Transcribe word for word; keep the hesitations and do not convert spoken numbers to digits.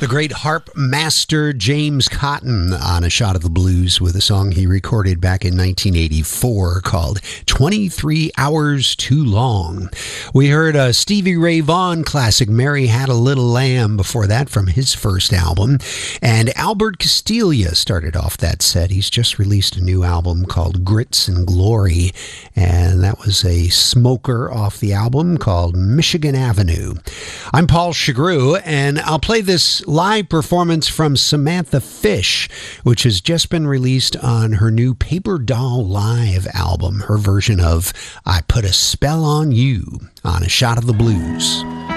The great harp master James Cotton on A Shot of the Blues with a song he recorded back in nineteen eighty-four called twenty-three hours Too Long. We heard a Stevie Ray Vaughan classic, Mary Had a Little Lamb, before that from his first album. And Albert Castiglia started off that set. He's just released a new album called Grits and Glory, and that was a smoker off the album called Michigan Avenue. I'm Paul Chagru, and I'll play this live performance from Samantha Fish, which has just been released on her new Paper Doll Live album, her version of I Put a Spell on You on A Shot of the Blues.